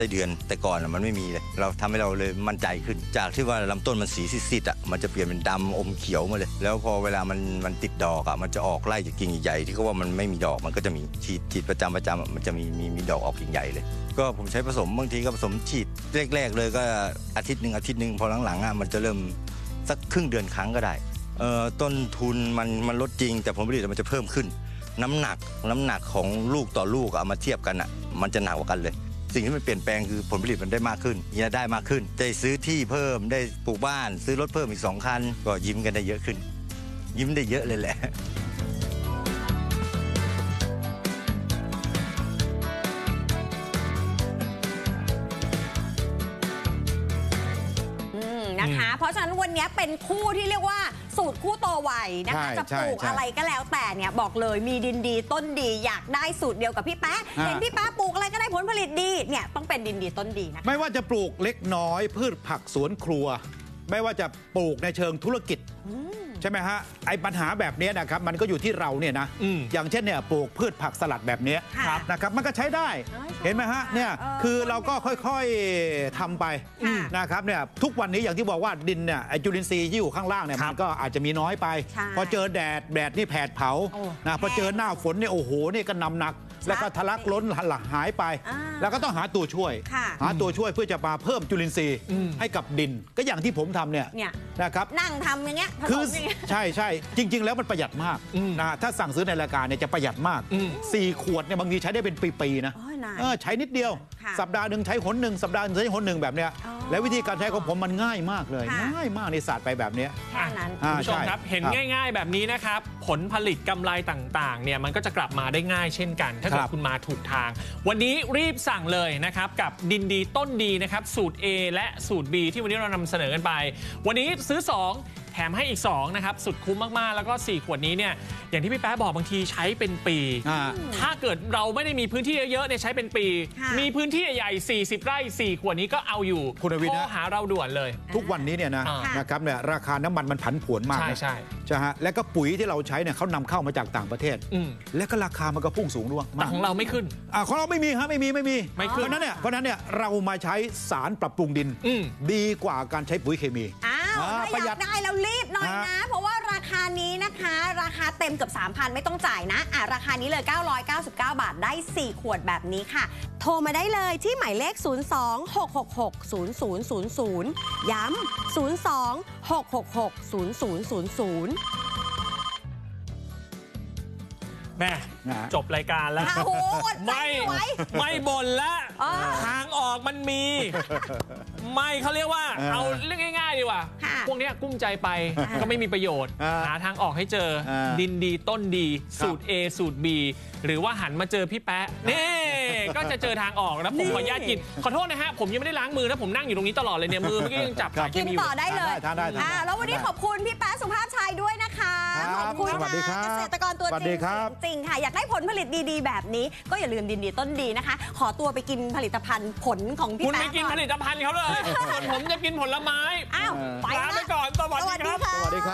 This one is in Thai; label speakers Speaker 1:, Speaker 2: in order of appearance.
Speaker 1: ได้เดือนแต่ก่อนมันไม่มีเลยเราทำให้เราเลยมั่นใจขึ้นจากที่ว่าลำต้นมันสีซีดๆมันจะเปลี่ยนเป็นดำอมเขียวมาเลยแล้วพอเวลามันติดดอกมันจะออกไล่จากกิ่งใหญ่ที่เขาว่ามันไม่มีดอกมันก็จะมีฉีดประจำมันจะมีดอกออกกิ่งใหญ่เลยก็ผมใช้ผสมบางทีก็ผสมฉีดแรกๆเลยก็อาทิตย์หนึ่งพอหลังๆมันจะเริ่มสักครึ่งเดือนครั้งก็ได้ต้นทุนมันลดจริงแต่ผลผลิตมันจะเพิ่มขึ้นน้ำหนักของลูกต่อลูกเอามาเทียบกันมันจะหนักกว่ากันเลยสิ่งที่มันเปลี่ยนแปลงคือผลผลิตมันได้มากขึ้นได้มากขึ้นได้ซื้อที่เพิ่มได้ปลูกบ้านซื้อรถเพิ่มอีก2 คันก็ยิ้มกันได้เยอะขึ้นยิ้มได้เยอะเลยแหละ
Speaker 2: นะคะเพราะฉะนั้นวันนี้เป็นคู่ที่เรียกว่าสูตรคู่โตไวนะคะจะปลูกอะไรก็แล้วแต่เนี่ยบอกเลยมีดินดีต้นดีอยากได้สูตรเดียวกับพี่แป๊ะเห็นพี่แป๊ะปลูกอะไรก็ได้ผลผลิตดีเนี่ยต้องเป็นดินดีต้นดีนะคะ
Speaker 3: ไม่ว่าจะปลูกเล็กน้อยพืชผักสวนครัวไม่ว่าจะปลูกในเชิงธุรกิจใช่ไหมฮะไอ้ปัญหาแบบนี้นะครับมันก็อยู่ที่เราเนี่ยนะอย่างเช่นเนี่ยปลูกพืชผักสลัดแบบนี้นะครับมันก็ใช้ได้เห็นไหมฮะเนี่ยคือเราก็ค่อยๆทำไปนะครับเนี่ยทุกวันนี้อย่างที่บอกว่าดินเนี่ยไอ้จุลินทรีย์ที่อยู่ข้างล่างเนี่ยมันก็อาจจะมีน้อยไปพอเจอแดดนี่แผดเผานะพอเจอหน้าฝนเนี่ยโอ้โหนี่ก็นำหนักแล้วก็ทะลักล้นหายไปแล้วก็ต้องหาตัวช่วยเพื่อจะมาเพิ่มจุลินทรีย์ให้กับดินก็อย่างที่ผมทำเนี่ยนะครับ
Speaker 2: นั่งทำอย่างเงี้ย
Speaker 3: คือใช่จริงๆแล้วมันประหยัดมากนะถ้าสั่งซื้อในรายการเนี่ยจะประหยัดมาก4 ขวดเนี่ยบางทีใช้ได้เป็นปีๆนะใช้นิดเดียวสัปดาห์หนึ่งใช้หนหนึ่งสัปดาห์นึงใช้หนหนึ่งแบบเนี้ยแล้ววิธีการใช้ของผมมันง่ายมากเลยง่ายมากในศาสตร์ไปแบบนี้
Speaker 2: แค่นั้น
Speaker 4: คุณผู้ชมครับเห็นง่ายๆแบบนี้นะครับผลผลิตกำไรต่างๆเนี่ยมันก็จะกลับมาได้ง่ายเช่นกันถ้าเกิดคุณมาถูกทางวันนี้รีบสั่งเลยนะครับกับดินดีต้นดีนะครับสูตร A และสูตร B ที่วันนี้เรานำเสนอกันไปวันนี้ซื้อ2แถมให้อีก2นะครับสุดคุ้มมากๆแล้วก็4 ขวดนี้เนี่ยอย่างที่พี่แป๊ะบอกบางทีใช้เป็นปีถ้าเกิดเราไม่ได้มีพื้นที่เยอะๆเนี่ยใช้เป็นปีมีพื้นที่ใหญ่40 ไร่4 ขวดนี้ก็เอาอยู่โทรหาเราด่วนเลย
Speaker 3: ทุกวันนี้เนี่ยนะครับเนี่ยราคาน้ำมันผันผวนมาก
Speaker 4: ใช่
Speaker 3: ฮะและก็ปุ๋ยที่เราใช้เนี่ยเขานำเข้ามาจากต่างประเทศและก็ราคามันก็พุ่งสูงด้วย
Speaker 4: แต่ของเราไม่ขึ้น
Speaker 3: ของเราไม่มีฮะไม่มีเพราะนั้นเนี่ยเรามาใช้สารปรับปรุงดินดีกว่าการใช้ปุ๋ยเคมี
Speaker 2: ถ้าอยากได้แล้วรีบหน่อยนะเพราะว่าราคานี้นะคะราคาเต็มเกือบ 3,000 ไม่ต้องจ่ายนะราคานี้เลย999 บาทได้4 ขวดแบบนี้ค่ะโทรมาได้เลยที่หมายเลข02-666-0000ย้ำ02-666-0000
Speaker 4: แม่จบรายการแล้วไม่บ่นแล้วทางออกมันมีไม่เขาเรียกว่าเอาเรื่องง่ายๆดีกว่าพวกนี้กุ้มใจไปก็ไม่มีประโยชน์หาทางออกให้เจอดินดีต้นดีสูตร A สูตร B หรือว่าหันมาเจอพี่แป๊ะนี่ก็จะเจอทางออกแล้วผมขออนุญาตกินขอโทษนะฮะผมยังไม่ได้ล้างมือนะผมนั่งอยู่ตรงนี้ตลอดเลยเนี่ยมือเมื่อกี้ยังจับ
Speaker 2: กินต่อได้เลยแล้ววันนี้ขอบคุณพี่แป๊ะสุภาพชัยด้วยนะคะขอบคุณเกษตรกรตัวจริงค่ะอยากได้ผลผลิตดีๆแบบนี้ก็อย่าลืมดินดีต้นดีนะคะขอตัวไปกินผลิตภัณฑ์ผลของพี่แป๊ะคุณ
Speaker 4: ไม่กินผลิตภัณฑ์เขาเลยส่วนผมจะกินผลไม้
Speaker 2: ไป
Speaker 4: ก่อนสวัสดีครับ